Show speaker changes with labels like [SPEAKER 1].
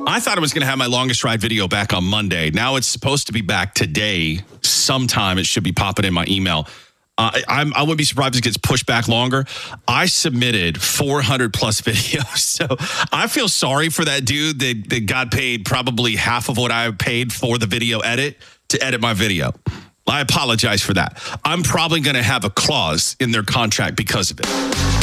[SPEAKER 1] I thought I was going to have my longest ride video back on Monday. Now it's supposed to be back today. Sometime it should be popping in my email. I wouldn't be surprised if it gets pushed back longer. I submitted 400 plus videos. So I feel sorry for that dude that got paid probably half of what I paid for the video edit to edit my video. I apologize for that. I'm probably going to have a clause in their contract because of it.